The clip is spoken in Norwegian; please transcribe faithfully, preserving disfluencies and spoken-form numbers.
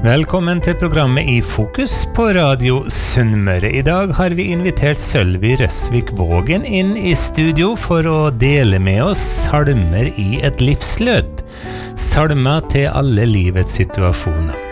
Velkommen til programmet I Fokus på Radio Sunnmøre. I dag har vi invitert Sølvi Røsvik Vågen inn I studio for å dele med oss salmer I et livsløp. Salmer til alle livets situasjoner.